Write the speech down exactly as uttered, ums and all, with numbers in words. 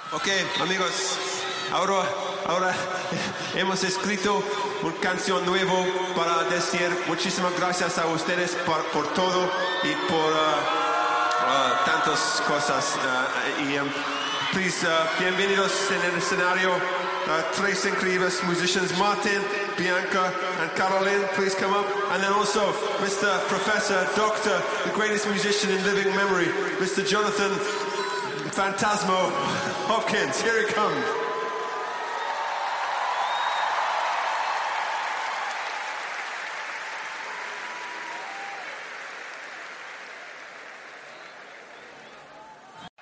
Ok, amigos, ahora, ahora hemos escrito una canción nueva para decir muchísimas gracias a ustedes por, por todo y por uh, uh, tantas cosas. Uh, y um, please, uh, bienvenidos en el escenario. Uh, tres incredibles musicians, Martin, Bianca, and Caroline, please come up. And then also Mister Professor, Doctor, the greatest musician in living memory, Mister Jonathan Phantasmo Hopkins. Here he comes.